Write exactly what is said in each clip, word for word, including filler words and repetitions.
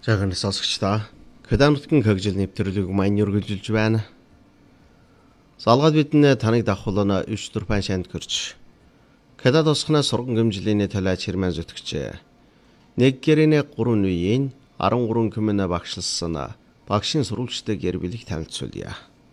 Жаахан сонсогчдоо Кеданутгийн хөгжил нэвтрүүлэг маань үргэлжилж байна. Залгаад бидний таныг давхуулна үш дөрвөн шанд гэрч. Кедад усхнаа сурган гэмжлэний талаач хэрмэн зүтгэжээ. Нэг гэрэнэ гурван үеийн арван гурван коммуна багшлсан багшийн сурвалжтай гэр бүлийг танилцуулъя.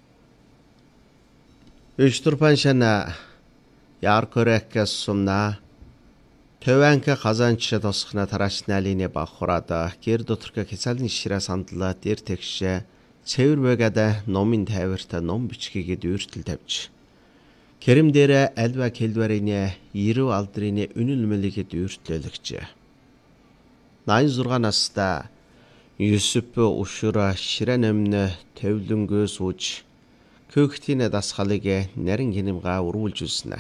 үш дөрвөн шана Яркорекас сумна Төвэнkä казанч тосхна тарашналины бахурада гэр доторка хязаалын шираа сандлаа дээр тэгшээ цэвэр байгада номын тайварта ном бичгээгээд үйртэл тавьж Керэм дээр альва келварины нэрв алдрын үнэл мэлигэд үйртлэлэгчээ. ninety-six настай Юсуп ушура шираа намны төвлөнгөө сууж көөхтийн дасгалыг нарийн хинэмга өрүүлж үснэ.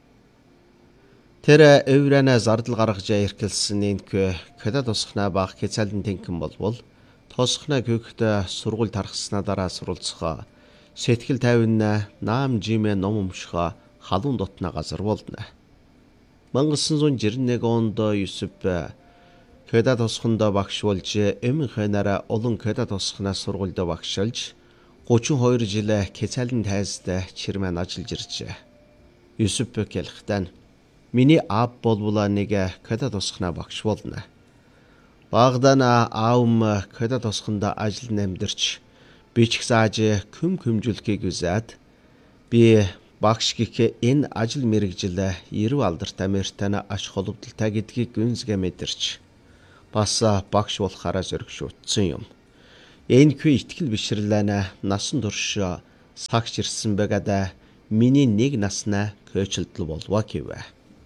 Тэр эврэнэ зардал гаргаж иркэлсэн нэнкэ кедад тосхна баг хязаалын тэнхэн болвол тосхна көөхт сургууль тархснаа дараа суралцгаа сэтгэл тайвна наам жимэ ном өмшхө халуун дотна газар болно. nineteen sixty-one онд Юсуп кедад тосхондоо багш болж эмэн ханараа олон кедад тосхнаа сургуульд багшилж thirty-two жил хязаалын тайзд чирмэн ажиллаж иржээ. Юсуп гэлхтэн миний аав болвола нэг кедад тосхна багш болно. Багдаана аавм кедад тосхонд ажил намдэрч бичих зааж көм көмжүүлэхийг үзээд би багш гэх энэ ажил мэргэжил нэрв алдартай мэртэн аш холбогдолтой гэдгийг гүнзгий мэдэрч бас багш болохаараа зоригшуулсан юм. Энэхүү итгэл бишрлэнэ насан турш сагч ирсэн байгаад миний нэг наснаа көөчлөлт болваа гэвэ.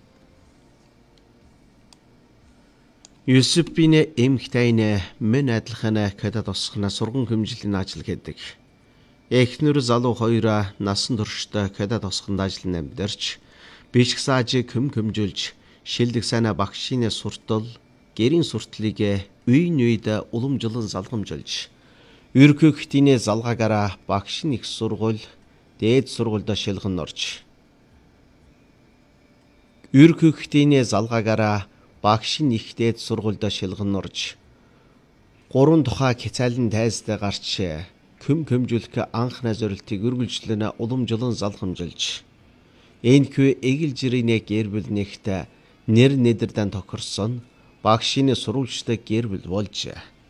Юсупийн эмхтэйнэ мэн адилхан кедад тосхна сурган хэмжлийн ажил гэдэг. Эхнэр залуу хоёроо насан туршдаа кедад тосхонд ажил намдэрч бичих сааж көм көмжүүлж шилдэг сайна багшийн суртал гэрийн суртлыг үеийн үед уламжлан залгамжилж Үркөөхтийн залгаагаараа багшийн их сургууль дээд сургуульд шилгэн орж Үркөөхтийн залгаагаараа багшийн их дээд сургуульд шилгэн орж гурван тухай хязаалын тайзтай гарч көм көмжүүлэх анхны зорилтыг үргэлжлэн уламжлан залгамжилж энэхүү эгэл жирийн гэр бүл нэгт нэр нэдэрдэн тохирсон багшийн сурвалжтай гэр бүл болж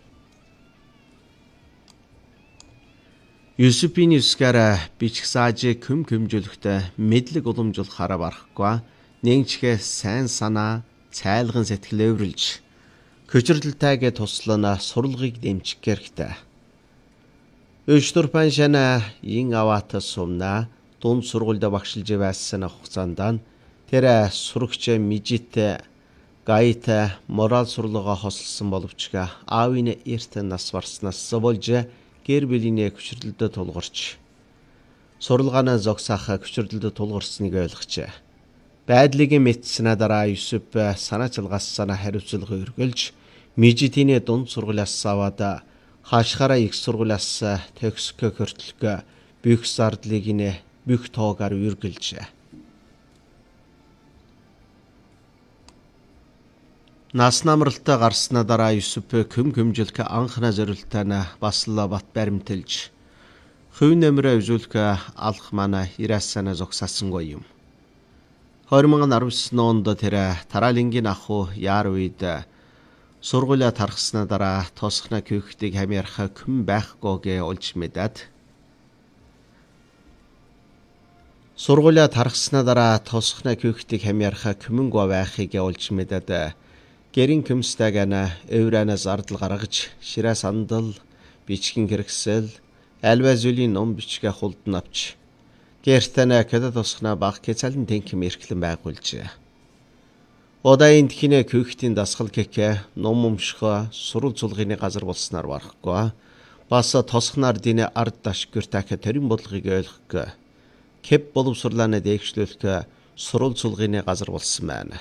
Юсупийн үсгээр бичих сааж көм көмжүүлэхтэй мэдлэг уламжуулахаараа барахгүй нэгчгээ сайн санаа цайлган сэтгэл өврөлж көчрөлттэйг туслана сурлагыг дэмжих хэрэгтэй. үш дөрвөн шана ин аваата сумна дунд сургуульд багшилж байсан хугацаанд тэр сурагч мижит гайта морал сурлага хослсон боловч аавын эрт нас барснаас болж гэр бүлийн көчрөлтөд тулгарч сурлагаанаа зогсоох көчрөлтөд тулгарсныг ойлгожээ. Байдлыг мэдсэнаа дараа Юсуп санаа чалгаасаа хариуцлага өргөлж мижитийн дунд сургуулиас аваад хаашхаараа их сургуулиас төгсгөө хөртлөгөө бүх зардлыг нэ бүх тоогаар үргэлжээ. Нас намралтай гарснаа дараа Юсуп көм көмжүүлэх анхны зорилттой бас л бат баримтэлж хувь нэмрээ үзүүлэх алах манай ирээсэнэ зогсаасангүй юм. twenty nineteen онд тэр Таралингийн аху яар үед сургуулиа тархснаа дараа тосхна көөхтийг хамаарах хүм байхгүйгээ олж мэдээд сургуулиа тархснаа дараа тосхна көөхтийг хамаарах хүмүнгүй байхыг олж мэдээд гэрийн көмстайгана эврэнэ зардал гаргаж ширээ сандал бичгийн хэрэгсэл альва зүйлийн ном бичгээ хулдан авч гэртэнэ кедад тосхна баг хязаалын тэнхэм эрхлэн байгуулжээ. Одаин тхинэ көөхтийн дасгал гэхэ ном өмшхө сурал цулгын газар болсноор барахгүй бас тосхнаар динэ ард дашгүртэх төрийн бодлогыг ойлгох кеп боловсруулааны дээгшлүүлэх сурал цулгын газар болсон байна.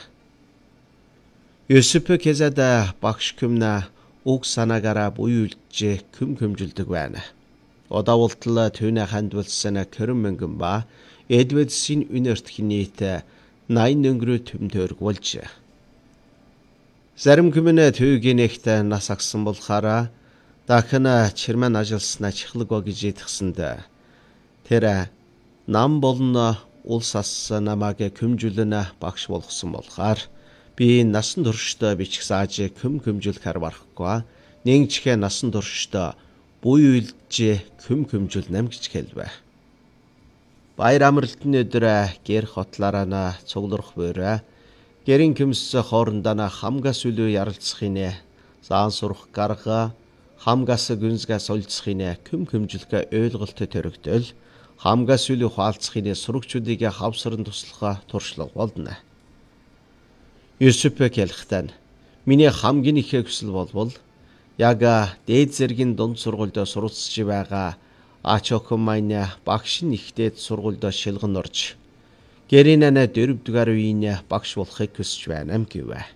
Юсуп кезэд багш көмнө уг санаагаараа буюулж көм көмжилдэг байна. Одавуултал түүнэ хандвалсан Керэм мэнгэн ба Эдвэдсийн үнэртхэн нийт ninety өнгөрөө төм төрг болж Зарим хүмүнэ түйгийнэгт нас агсан болохаараа Дахин чирмэн ажилснаа чихлэг ба гэж идгсэнд тэр нам болно улс ас намааг көмжүүлнэ багш болгосон болохоор би насан туршдаа бичгсэн аж көм көмжүүлэхээр барахгүй нэг чихээ насан туршдаа буй үйлж көм көмжүүлнэм гэж хэлвэ. Баяр амралтын өдөр гэр хотлаараа на цугларх буурай гэрийн көмс хоорондоо хамгаас үлөө ярилцахын заан сурах гарга хамгаас гүнзгээс олцохын көм көмжлөг ойлголт төрөгдөл хамгаас үлээ хаалцахын сурагчдыг хавсран туслах туршлага болно. Юсуп хэлэхдээ миний хамгийн их хүсэл болвол яг дээд зэргийн дунд сургуульд суралцж байгаа Ачокон маань багш нэгтээд сургуульд шилгэн орж гэрийнэ дөрөвдүгээр үеийн багш болохыг хүсэж байна гэвэ.